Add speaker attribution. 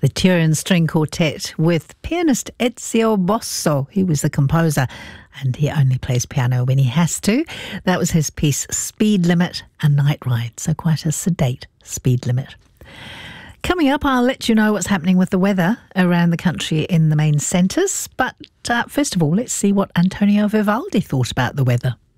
Speaker 1: The Turin String Quartet with pianist Ezio Bosso. He was the composer and he only plays piano when he has to. That was his piece Speed Limit and Night Ride, so quite a sedate speed limit. Coming up, I'll let you know what's happening with the weather around the country in the main centres. But first of all, let's see what Antonio Vivaldi thought about the weather.